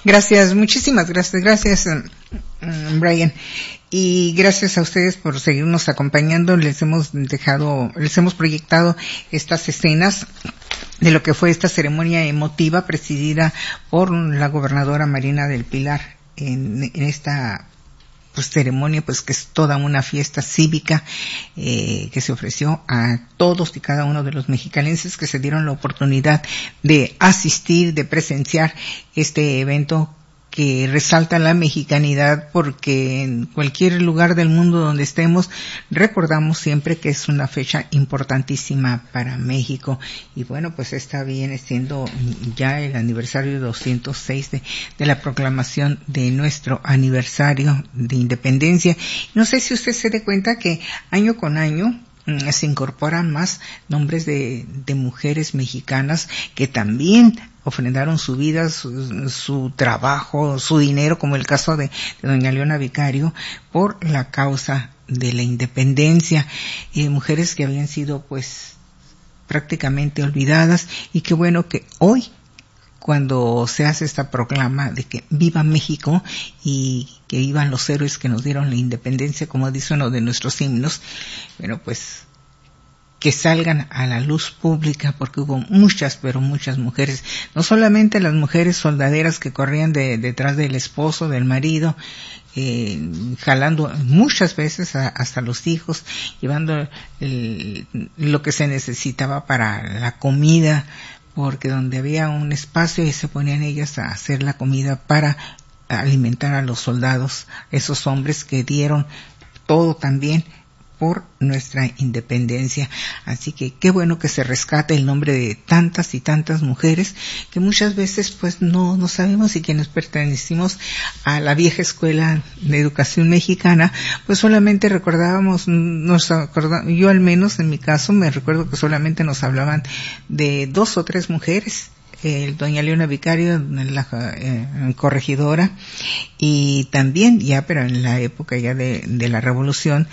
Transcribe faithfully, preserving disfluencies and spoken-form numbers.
Gracias, muchísimas gracias, gracias Brian. Y gracias a ustedes por seguirnos acompañando. Les hemos dejado, les hemos proyectado estas escenas de lo que fue esta ceremonia emotiva presidida por la gobernadora Marina del Pilar en, en esta pues ceremonia, pues que es toda una fiesta cívica eh, que se ofreció a todos y cada uno de los mexicalenses que se dieron la oportunidad de asistir, de presenciar este evento que resalta la mexicanidad, porque en cualquier lugar del mundo donde estemos recordamos siempre que es una fecha importantísima para México. Y bueno, pues esta viene siendo ya el aniversario doscientos seis de, de la proclamación de nuestro aniversario de independencia. No sé si usted se dé cuenta que año con año se incorporan más nombres de, de mujeres mexicanas que también ofrendaron su vida, su, su trabajo, su dinero, como el caso de, de doña Leona Vicario, por la causa de la independencia. Eh, mujeres que habían sido pues prácticamente olvidadas, y qué bueno que hoy, cuando se hace esta proclama de que viva México y que vivan los héroes que nos dieron la independencia, como dice uno de nuestros himnos, bueno, pues que salgan a la luz pública, porque hubo muchas, pero muchas mujeres, no solamente las mujeres soldaderas que corrían de, detrás del esposo, del marido, eh, jalando muchas veces a, hasta los hijos, llevando el, lo que se necesitaba para la comida, porque donde había un espacio y se ponían ellas a hacer la comida para alimentar a los soldados, esos hombres que dieron todo también por nuestra independencia. Así que qué bueno que se rescate el nombre de tantas y tantas mujeres que muchas veces pues no no sabemos, y quienes pertenecimos a la vieja escuela de educación mexicana pues solamente recordábamos, nos acordábamos, yo al menos en mi caso me recuerdo que solamente nos hablaban de dos o tres mujeres, el doña Leona Vicario, la eh, corregidora, y también ya, pero en la época ya de, de la Revolución,